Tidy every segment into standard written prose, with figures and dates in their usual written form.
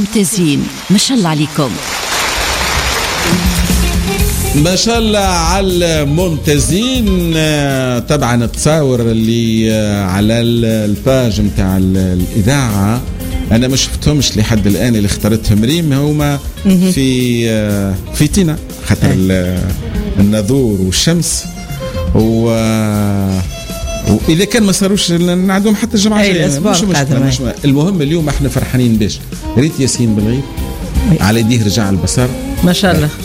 ممتازين، ما شاء الله عليكم. ما شاء الله على الممتازين. طبعا التصاور اللي على الباج متاع الإذاعة أنا ما شفتهمش لحد الآن، اللي اختارتهم ريم هما في تينا خاطر النذور والشمس وإذا كان ما صاروش عندهم حتى الجمعة مش المهم اليوم احنا فرحانين باش ريت ياسين بالغيب على يديه رجع البصر ما شاء الله،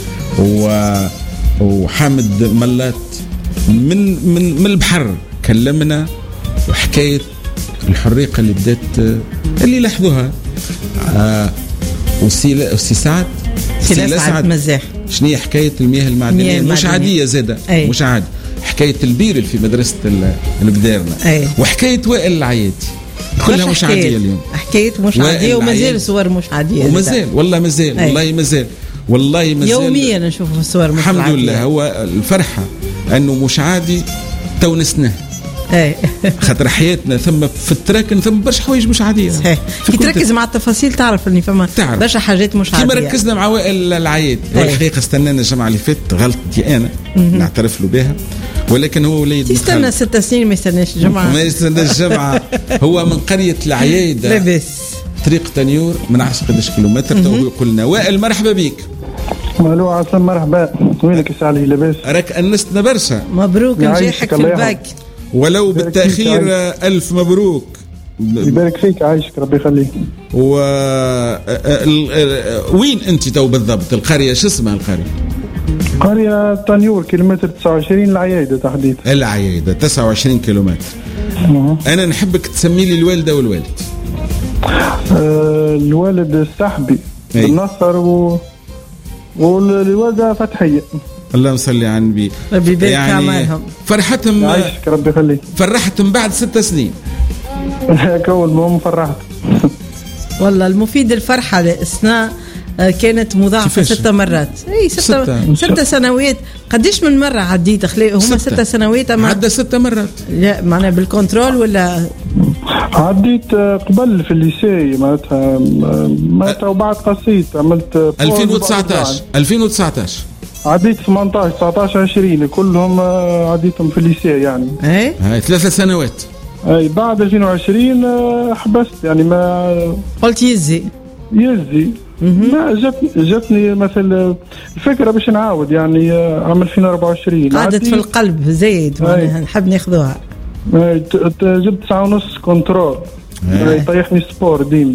وحامد ملات من البحر كلمنا وحكاية الحريقة اللي بدات اللي لاحظوها. وسي سعد مزاح شنو هي حكاية المياه المعدنية مش عادية زادة مش عادي، حكاية البير اللي في مدرسة البدارنا وحكاية وائل العيادي كلها مش عادية اليوم، حكاية مش عادية ومازال صور مش عادية ومازال والله مازال يوميا نشوف الصور مش عادية. الحمد لله. هو الفرحة أنه مش عادي تونسناه خاطر حياتنا ثم في التراكن ثم برشا حوايج مش عادية. كي تركز مع التفاصيل تعرف اني فما برشا حاجات مش عادية. كي ركزنا مع وائل العياد والحقيقة استنانا الجمعة اللي فات غلطتي أنا نعترف له بها، ولكن هو وليد يستنى 6 سنين ما يستناش الجمعة ما يستناش الجمعة. هو من قرية العياد لاباس طريق تنيور ما نعرفش قداش كيلومتر. تو يقول لنا وائل مرحبا بك. الو عسلام مرحبا، وينك يا سعلي لاباس؟ راك أنستنا برشا. مبروك نجاحك في الباك ولو بالتأخير. ألف مبروك يبارك فيك عايشك ربي يخليك. وين أنت تو بالضبط؟ القرية شو اسمها القرية؟ قرية تنيور كيلومتر 29 العيايدة تحديدا. العيايدة 29 كيلومتر. أنا نحبك تسمي لي الوالدة والوالد. الوالد السحبي بالنصر والوالدة فتحية. اللهم صل على النبي. ربي يبارك عمالهم. فرحتهم عايشك ربي يخليك. فرحتهم بعد 6 سنين. كون مهم فرحت. والله المفيد الفرحة لإثناء كانت مضاعفة 6 مرات. اي 6 سنوات. قديش من مرة عديت أخلي هما 6 سنوات أما عدى 6 مرات. لا معناها بالكنترول ولا عديت قبل في الليسي معناتها وبعد قصيت عملت 2019 عديت 18 19 20 كلهم عديتهم في الليسي يعني. هاي 3 سنوات. اي بعد 2020 حبست يعني ما قلت يزي ما جاتني مثل الفكرة باش نعاود يعني عام 2024 قعدت في القلب زايد نحب ناخذوها. جبت 9.5 كنترول يطيحني سبور ديما،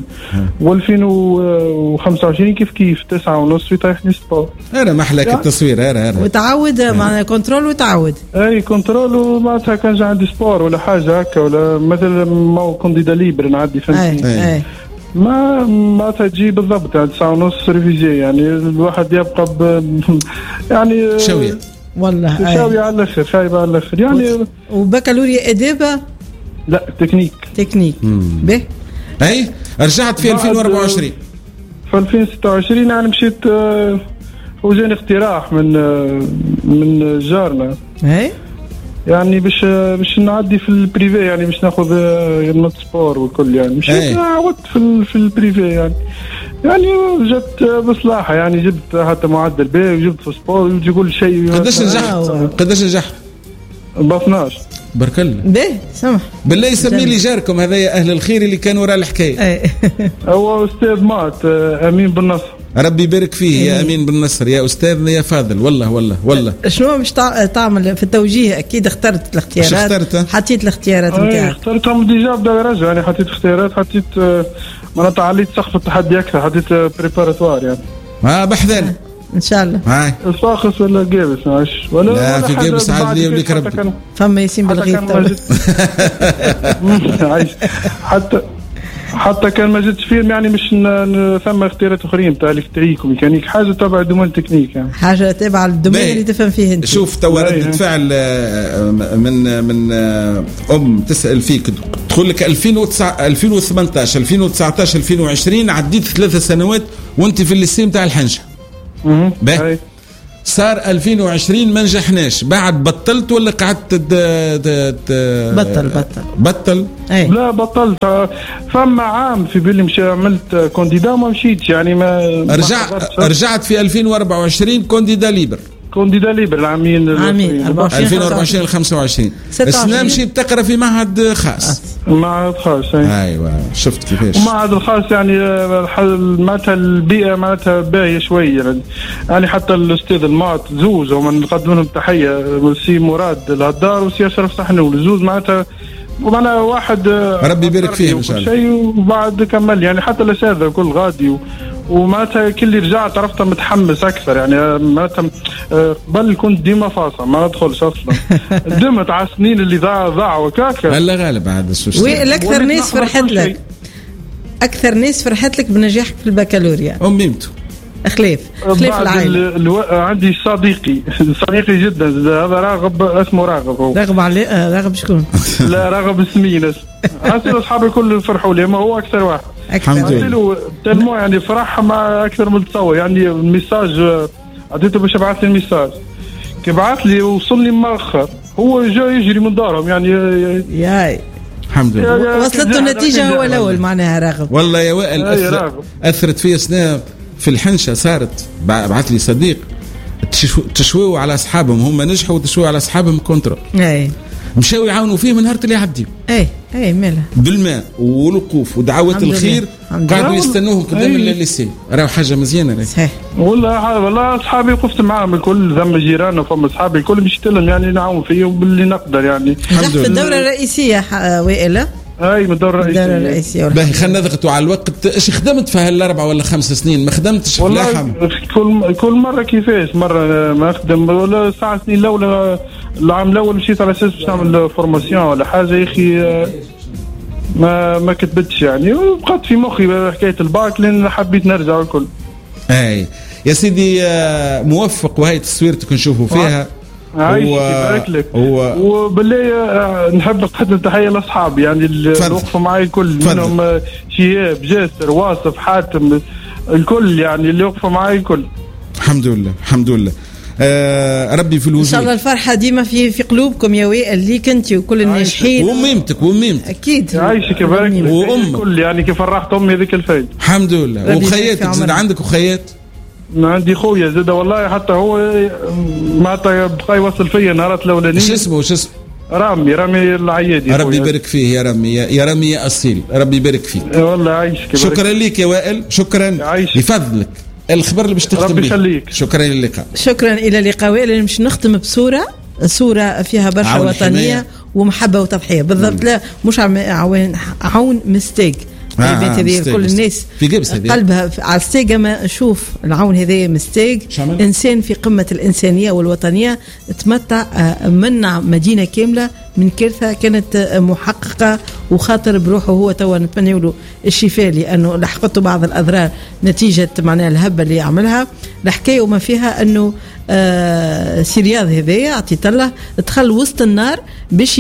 و2025 كيف 9.5 يطيحني سبور. انا ما احلاك التصوير انا وتعود مع كنترول وتعود اي كنترول ومعناتها كان جا عندي سبور ولا حاجه هكا ولا مثل ما كونديدا ليبر نعدي فهمتني. ما تجي بالضبط يعني 9.5 ريفيزي يعني الواحد يبقى يعني شويه والله شاوية على الاخر شايبه على الاخر يعني. وبكالوريا ادابه لا تكنيك به. اي رجعت في 2024 في 2026 يعني مشيت وجاني اقتراح من جارنا يعني باش نعدي في البريفي يعني باش ناخذ النوت سبور والكل يعني مشيت عودت في البريفي يعني جبت بصلاحه يعني جبت حتى معدل بي وجبت في سبور ويجي يقول شيء. قداش نجحت؟ ب 12 بارك الله. باهي سمح بالله يسمي لي جاركم هذا يا اهل الخير اللي كانوا وراء الحكايه. هو استاذ مات امين بالنصر ربي يبارك فيه يا امين بالنصر يا استاذنا يا فاضل. والله شنو مش تعمل في التوجيه؟ اكيد اخترت الاختيارات. حطيت الاختيارات نتاعك. اخترتهم ديجا بدرجه يعني حطيت اختيارات حطيت معناتها عليت سقف التحدي اكثر حطيت بريباراتوار يعني بحذان ان شاء الله. الفاخص ولا جابس معش ولا لا في جابس عاد لي وليك ربي فما ياسين بالغيب حتى كان ما زدت فيه يعني مش ثم اختيارات اخرين تاع الكتريك وميكانيك حاجه تبع دومين تكنيك يعني حاجه تبع الدومين اللي تفهم فيه انت. شوف تو ردة فعل من تسال فيك تقول لك 2018 2019 2020 عديت 3 سنوات وانت في الليسي تاع الحنشه. صار 2020 ما نجحناش، بعد بطلت ولا قعدت بطل أي. لا بطلت، فما عام في بالي مش عملت كونديدا ما مشيتش يعني ما رجعت في 2024 كونديدا ليبر العامين 2024 25 السنة مشيت تقرا في معهد خاص. ايوه شفت كيفاش المعهد الخاص يعني معناتها البيئه معناتها باهيه شويه يعني حتى الاستاذ المعط زوز ومن نقدم لهم تحيه سي مراد الهدار وسي اشرف صحنول زوز معناتها ومعناها واحد ربي يبارك فيه ان شاء الله شيء وبعد كمل يعني حتى الاساتذه كل غادي ومعناتها كل اللي رجعت عرفت متحمس اكثر يعني معناتها قبل كنت ديما فاصل ما ندخلش اصلا دمت على السنين اللي ضاعوا وكاكا هلا غالب هذا السوشيال. والاكثر ناس فرحت لك اكثر ناس فرحت لك بنجاحك في البكالوريا اميمته خليف العائله. عندي صديقي جدا هذا راغب اسمه راغب هو راغب عليه راغب شكون؟ لا راغب سمين اصلا اصحابي الكل فرحوا لي ما هو اكثر واحد الحمد لله تلمو يعني فرح ما اكثر من تصور يعني الميساج عطيته باش ابعث لي الميساج كي بعث لي وصلني مؤخر هو جاي يجري من دارهم يعني ياي الحمد لله وصلته النتيجه هو الاول معناها راغب والله يا وائل اثرت في سنه في الحنشه صارت بعث لي صديق تشويوا على اصحابهم هم نجحوا وتشويوا على اصحابهم كونترا اي مشاو يعاونوا فيه من نهار اللي يعدي اي ماله بالماء والوقوف ودعوات الخير قاعدوا يستنوهم قدام الليسي راهو حاجه مزيانه صحيح والله اصحابي وقفت معاهم الكل ذم جيراننا فما اصحابي الكل مشيت لهم يعني نعاون فيهم باللي نقدر يعني الحمد لله في الدوره الرئيسيه وائله من الدوره الرئيسيه باهي خلينا نضغطوا على الوقت. ايش خدمت في هالاربع ولا 5 سنين؟ ما خدمتش والله كل مره كيفاش مره ما اخدم ولا 7 سنين الاولى العام الاول مشيت على اساس باش نعمل فورماسيون ولا حاجه يا اخي ما كتبتش يعني وبقات في مخي حكايه الباك لان حبيت نرجع الكل. اي يا سيدي موفق وهي تصويرتك نشوفوا فيها عايش يبارك لك وبالله نحب نقدم تحيه لاصحابي يعني اللي وقفوا معي الكل منهم شهاب جاسر واصف حاتم الكل يعني اللي وقفوا معي الكل. الحمد لله ربي في الوجود ان شاء الله الفرحه ديما في قلوبكم يا وائل ليك انت وكل الناجحين وميمتك اكيد عايشك يبارك لك الكل يعني كيف فرحت امي هذيك الفايده الحمد لله. وخياتك زاد عندك وخيات؟ عندي خويا زاد والله حتى هو معناتها بقى يوصل فيا نهارات الاولانيه. شو اسمه رامي العيادي. ربي يبارك فيه يا رامي يا رامي يا اصيل ربي يبارك فيك والله عايشك. شكرا لك يا وائل شكرا يفضلك الخبر اللي باش تختم به. شكرا للقاء. شكرا الى اللقاء. وائل مش نختم بصوره فيها برشا وطنيه ومحبه وتضحيه بالضبط. لا مش عون مستيق كل الناس في جبس قلبها على الستيج. ما اشوف العون هذا مستيج انسان في قمه الانسانيه والوطنيه تمتع منع مدينه كامله من كارثه كانت محققه وخاطر بروحه هو توا نتمنى له الشفاء لانه لحقته بعض الاضرار نتيجه معناها الهبه اللي عملها. الحكايه وما فيها انه سيرياض هذايا عطيت الله دخل وسط النار باش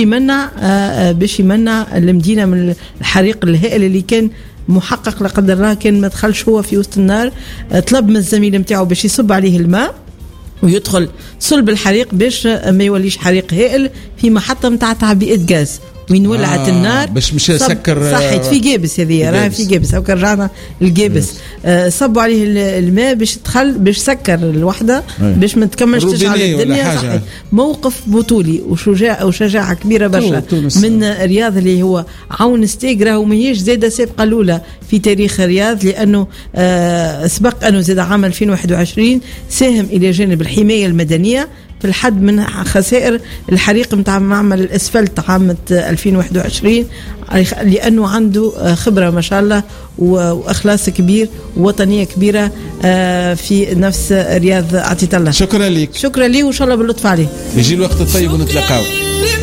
يمنع المدينه من الحريق الهائل اللي كان محقق لا قدر الله. كان ما دخلش هو في وسط النار طلب من الزميل نتاعو باش يصب عليه الماء ويدخل صلب الحريق باش ما يوليش حريق هائل في محطه نتاع تعبئه غاز وين ولعت النار باش مش سكر صحيت في جابس هذه راهي في جابس او رجعنا الجابس صبوا عليه الماء باش تدخل باش سكر الوحده باش ما تكملش تشعل الدنيا. صحيح موقف بطولي وشجاعه كبيره برشا من رياض اللي هو عون ستيغ. راهو ماهيش زاده سابقه الاولى في تاريخ رياض لانه سبق انه زاد عام 2021 ساهم الى جانب الحمايه المدنيه في الحد من خسائر الحريق متاع معمل الاسفلت عام 2021 لانه عنده خبره ما شاء الله واخلاص كبير ووطنيه كبيره في نفس رياض عطيت الله. شكرا لك. شكرا لي وان شاء الله باللطف عليه. يجي الوقت الطيب ونتلاقاو.